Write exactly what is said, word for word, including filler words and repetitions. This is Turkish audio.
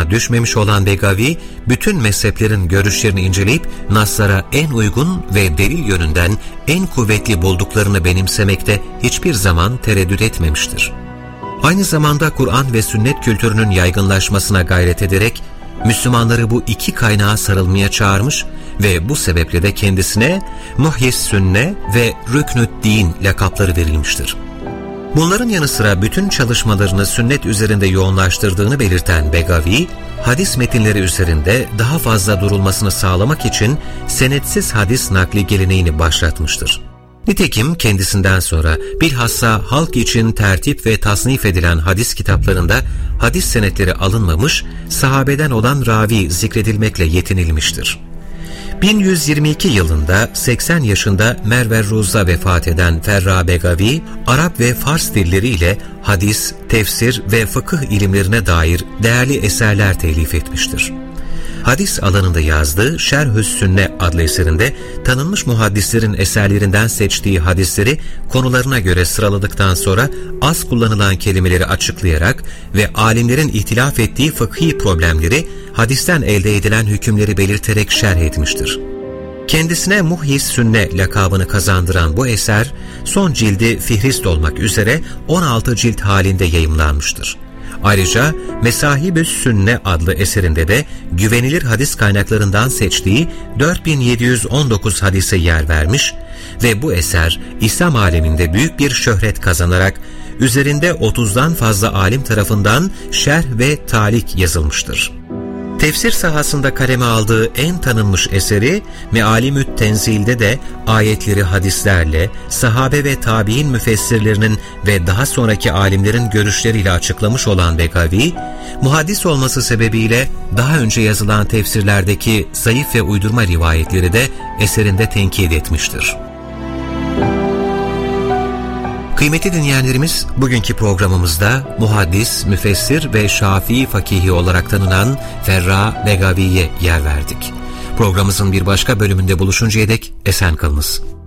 tuzağına düşmemiş olan Begavi, bütün mezheplerin görüşlerini inceleyip naslara en uygun ve delil yönünden en kuvvetli bulduklarını benimsemekte hiçbir zaman tereddüt etmemiştir. Aynı zamanda Kur'an ve sünnet kültürünün yaygınlaşmasına gayret ederek Müslümanları bu iki kaynağa sarılmaya çağırmış ve bu sebeple de kendisine Muhyis Sünne ve Rüknü'd-Din lakapları verilmiştir. Bunların yanı sıra bütün çalışmalarını sünnet üzerinde yoğunlaştırdığını belirten Begavi, hadis metinleri üzerinde daha fazla durulmasını sağlamak için senetsiz hadis nakli geleneğini başlatmıştır. Nitekim kendisinden sonra bilhassa halk için tertip ve tasnif edilen hadis kitaplarında hadis senetleri alınmamış, sahabeden olan ravi zikredilmekle yetinilmiştir. bin yüz yirmi iki yılında seksen yaşında Merverruz'da vefat eden Ferra Begavi, Arap ve Fars dilleriyle hadis, tefsir ve fıkıh ilimlerine dair değerli eserler telif etmiştir. Hadis alanında yazdığı Şerhü's Sünne adlı eserinde tanınmış muhaddislerin eserlerinden seçtiği hadisleri konularına göre sıraladıktan sonra az kullanılan kelimeleri açıklayarak ve alimlerin ihtilaf ettiği fıkhi problemleri hadisten elde edilen hükümleri belirterek şerh etmiştir. Kendisine Muhyis Sünne lakabını kazandıran bu eser son cildi fihrist olmak üzere on altı cilt halinde yayımlanmıştır. Ayrıca Mesahibü's Sünne adlı eserinde de güvenilir hadis kaynaklarından seçtiği dört bin yedi yüz on dokuz hadise yer vermiş ve bu eser İslam aleminde büyük bir şöhret kazanarak üzerinde otuzdan fazla alim tarafından şerh ve talik yazılmıştır. Tefsir sahasında kaleme aldığı en tanınmış eseri Mealimü't Tenzil'de de ayetleri hadislerle, sahabe ve tabi'in müfessirlerinin ve daha sonraki alimlerin görüşleriyle açıklamış olan Begavi, muhaddis olması sebebiyle daha önce yazılan tefsirlerdeki zayıf ve uydurma rivayetleri de eserinde tenkit etmiştir. Kıymetli dinleyenlerimiz, bugünkü programımızda muhaddis, müfessir ve Şafii fakihi olarak tanınan Ferra Begavi'ye yer verdik. Programımızın bir başka bölümünde buluşuncaya dek esen kalınız.